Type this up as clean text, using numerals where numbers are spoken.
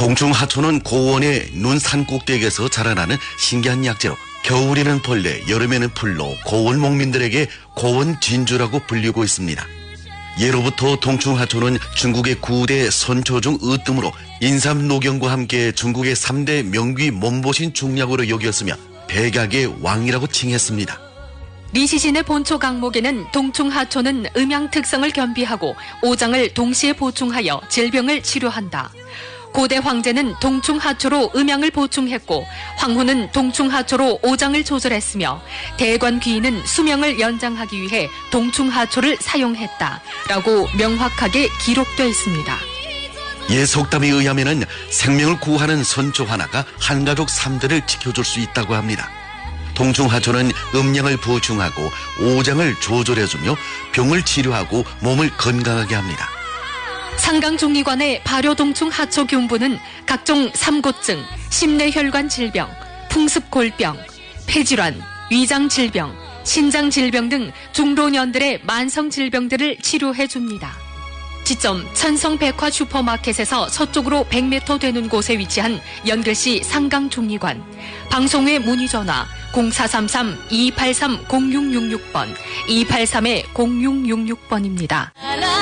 동충 하초는 고원의 눈 산 꼭대기에서 자라나는 신기한 약재로 겨울에는 벌레, 여름에는 풀로 고원 목민들에게 고원 진주라고 불리고 있습니다. 예로부터 동충 하초는 중국의 9대 선초 중 으뜸으로 인삼 노경과 함께 중국의 3대 명귀 몸보신 중약으로 여겼으며 백약의 왕이라고 칭했습니다. 리시신의 본초 강목에는 동충 하초는 음양 특성을 겸비하고 오장을 동시에 보충하여 질병을 치료한다. 고대 황제는 동충 하초로 음양을 보충했고 황후는 동충 하초로 오장을 조절했으며 대관 귀인은 수명을 연장하기 위해 동충 하초를 사용했다라고 명확하게 기록되어 있습니다. 예속담에 의하면은 생명을 구하는 선조 하나가 한 가족 3대를 지켜줄 수 있다고 합니다. 동충 하초는 음양을 보충하고 오장을 조절해주며 병을 치료하고 몸을 건강하게 합니다. 상강종리관의 발효동충 하초균부는 각종 삼고증, 심내혈관 질병, 풍습골병, 폐질환, 위장질병, 신장질병 등 중老년들의 만성질병들을 치료해줍니다. 지점 천성백화 슈퍼마켓에서 서쪽으로 100m 되는 곳에 위치한 연결시 상강종리관, 방송외 문의전화 0433-283-0666번, 283-0666번입니다.